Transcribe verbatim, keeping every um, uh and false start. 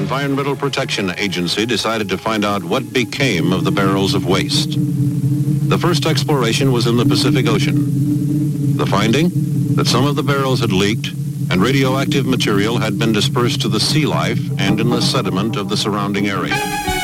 Environmental Protection Agency decided to find out what became of the barrels of waste. The first exploration was in the Pacific Ocean. The finding? That some of the barrels had leaked and radioactive material had been dispersed to the sea life and in the sediment of the surrounding area.